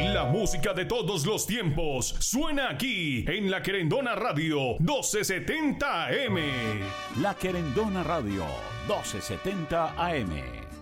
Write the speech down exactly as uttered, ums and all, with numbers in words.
La música de todos los tiempos suena aquí en La Querendona Radio doce setenta A M. La Querendona Radio doce setenta A M.